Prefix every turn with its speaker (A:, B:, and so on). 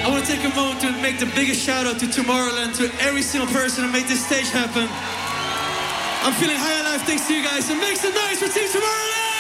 A: I want to take a moment to make the biggest shout out to Tomorrowland, to every single person who made this stage happen. I'm feeling high on life thanks to you guys, so make some noise for Team Tomorrowland!